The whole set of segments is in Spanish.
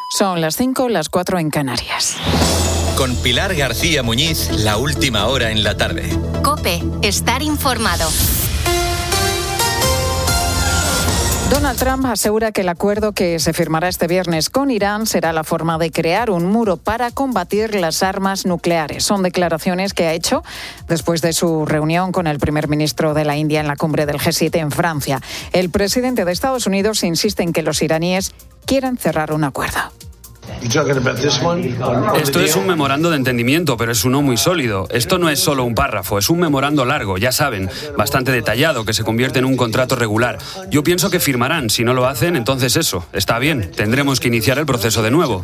Son las 5, las 4 en Canarias. Con Pilar García Muñiz, la última hora en la tarde. COPE, estar informado. Donald Trump asegura que el acuerdo que se firmará este viernes con Irán será la forma de crear un muro para combatir las armas nucleares. Son declaraciones que ha hecho después de su reunión con el primer ministro de la India en la cumbre del G7 en Francia. El presidente de Estados Unidos insiste en que los iraníes quieren cerrar un acuerdo. Esto es un memorando de entendimiento, pero es uno muy sólido. Esto no es solo un párrafo, es un memorando largo, ya saben, bastante detallado, que se convierte en un contrato regular. Yo pienso que firmarán. Si no lo hacen, entonces eso, está bien. Tendremos que iniciar el proceso de nuevo.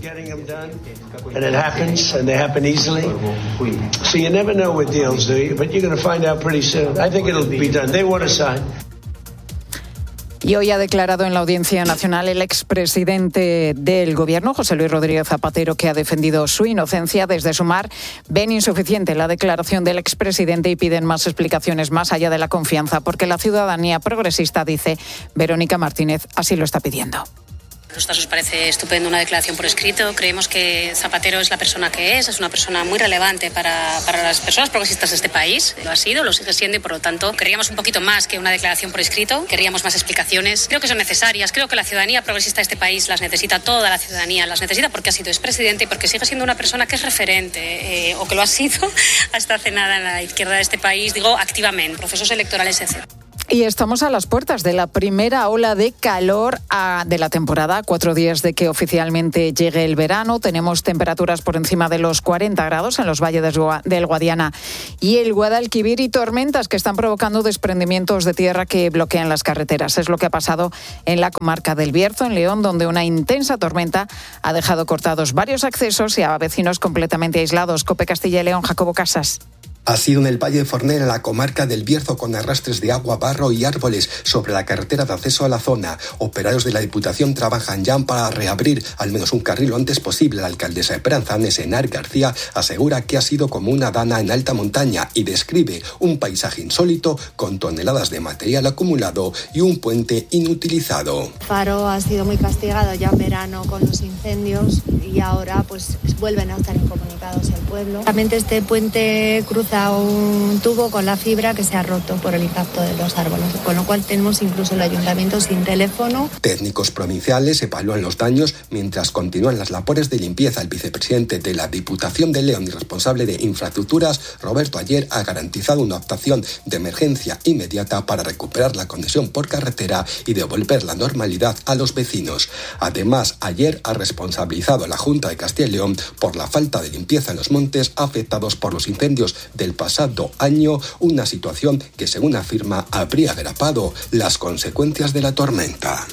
Y hoy ha declarado en la Audiencia Nacional el expresidente del Gobierno, José Luis Rodríguez Zapatero, que ha defendido su inocencia. Desde Sumar ven insuficiente la declaración del expresidente y piden más explicaciones más allá de la confianza, porque la ciudadanía progresista, dice Verónica Martínez, así lo está pidiendo. A nosotros nos parece estupendo una declaración por escrito. Creemos que Zapatero es la persona que es una persona muy relevante para las personas progresistas de este país. Lo ha sido, lo sigue siendo y por lo tanto querríamos un poquito más que una declaración por escrito. Querríamos más explicaciones. Creo que son necesarias. Creo que la ciudadanía progresista de este país las necesita, toda la ciudadanía las necesita porque ha sido expresidente y porque sigue siendo una persona que es referente o que lo ha sido hasta hace nada en la izquierda de este país, digo activamente, procesos electorales, etc. Y estamos a las puertas de la primera ola de calor de la temporada, 4 días de que oficialmente llegue el verano. Tenemos temperaturas por encima de los 40 grados en los valles del Guadiana y el Guadalquivir y tormentas que están provocando desprendimientos de tierra que bloquean las carreteras. Es lo que ha pasado en la comarca del Bierzo, en León, donde una intensa tormenta ha dejado cortados varios accesos y a vecinos completamente aislados. COPE Castilla y León, Jacobo Casas. Ha sido en el Valle de Fornera, en la comarca del Bierzo, con arrastres de agua, barro y árboles sobre la carretera de acceso a la zona. Operarios de la Diputación trabajan ya para reabrir al menos un carril lo antes posible. La alcaldesa Esperanza Nesenar García asegura que ha sido como una dana en alta montaña y describe un paisaje insólito con toneladas de material acumulado y un puente inutilizado. Faro ha sido muy castigado ya en verano con los incendios y ahora pues vuelven a estar incomunicados el pueblo. Realmente este puente cruza un tubo con la fibra que se ha roto por el impacto de los árboles, con lo cual tenemos incluso el ayuntamiento sin teléfono. Técnicos provinciales evalúan los daños mientras continúan las labores de limpieza. El vicepresidente de la Diputación de León y responsable de infraestructuras, Roberto Ayer, ha garantizado una actuación de emergencia inmediata para recuperar la conexión por carretera y devolver la normalidad a los vecinos. Además, Ayer ha responsabilizado a la Junta de Castilla y León por la falta de limpieza en los montes afectados por los incendios del pasado año, una situación que, según afirma, habría agravado las consecuencias de la tormenta.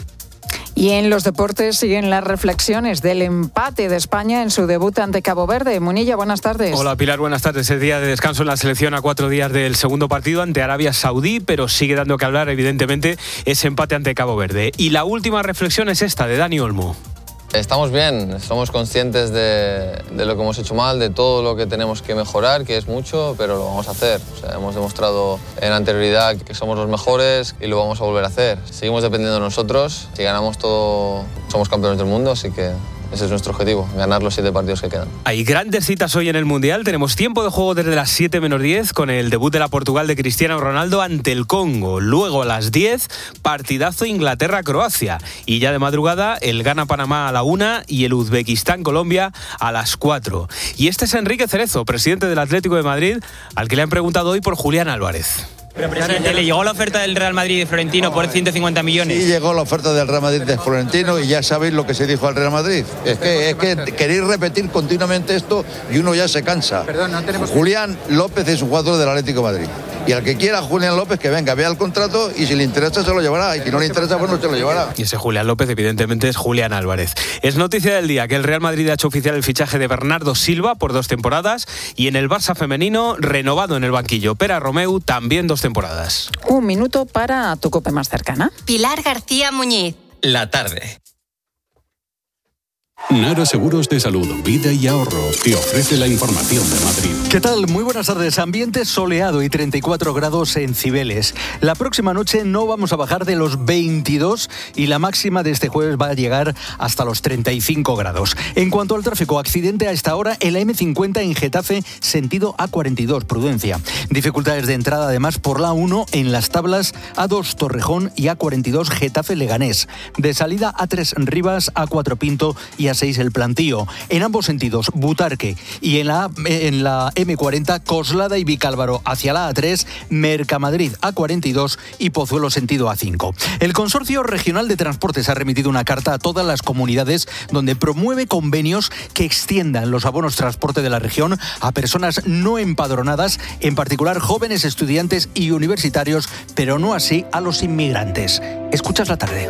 Y en los deportes siguen las reflexiones del empate de España en su debut ante Cabo Verde. Munilla, buenas tardes. Hola Pilar, buenas tardes. Es día de descanso en la selección a 4 días del segundo partido ante Arabia Saudí, pero sigue dando que hablar, evidentemente, ese empate ante Cabo Verde. Y la última reflexión es esta, de Dani Olmo. Estamos bien, somos conscientes de lo que hemos hecho mal, de todo lo que tenemos que mejorar, que es mucho, pero lo vamos a hacer. O sea, hemos demostrado en anterioridad que somos los mejores y lo vamos a volver a hacer. Seguimos dependiendo de nosotros, si ganamos todo somos campeones del mundo, así que ese es nuestro objetivo, ganar los 7 partidos que quedan. Hay grandes citas hoy en el Mundial. Tenemos tiempo de juego desde las 7 menos 10 con el debut de la Portugal de Cristiano Ronaldo ante el Congo. Luego a las 10, partidazo Inglaterra-Croacia. Y ya de madrugada, el Ghana-Panamá a la 1 y el Uzbekistán-Colombia a las 4. Y este es Enrique Cerezo, presidente del Atlético de Madrid, al que le han preguntado hoy por Julián Álvarez. Pero, presidente, ¿le llegó la oferta del Real Madrid de Florentino por 150 millones? Sí, llegó la oferta del Real Madrid de Florentino y ya sabéis lo que se dijo al Real Madrid. Es que queréis repetir continuamente esto y uno ya se cansa. Perdón, no tenemos... Julián López es un jugador del Atlético de Madrid. Y al que quiera Julián López, que venga, vea el contrato y si le interesa se lo llevará. Y si no le interesa, pues no se lo llevará. Y ese Julián López, evidentemente, es Julián Álvarez. Es noticia del día que el Real Madrid ha hecho oficial el fichaje de Bernardo Silva por 2 temporadas y en el Barça femenino, renovado en el banquillo Pere Romeu, también 2 temporadas. Un minuto para tu COPE más cercana. Pilar García Muñiz. La tarde. Nara Seguros de Salud, Vida y Ahorro te ofrece la información de Madrid. ¿Qué tal? Muy buenas tardes. Ambiente soleado y 34 grados en Cibeles. La próxima noche no vamos a bajar de los 22 y la máxima de este jueves va a llegar hasta los 35 grados. En cuanto al tráfico, accidente a esta hora en la M50 en Getafe, sentido A42, Prudencia. Dificultades de entrada además por la A1 en Las Tablas, A2 Torrejón y A42 Getafe Leganés. De salida A3 Rivas, A4 Pinto y A6 El Plantío. En ambos sentidos, Butarque, y en la M40 Coslada y Vicálvaro hacia la A3, Mercamadrid A42 y Pozuelo sentido A5. El Consorcio Regional de Transportes ha remitido una carta a todas las comunidades donde promueve convenios que extiendan los abonos transporte de la región a personas no empadronadas, en particular jóvenes estudiantes y universitarios, pero no así a los inmigrantes. Escuchas la tarde.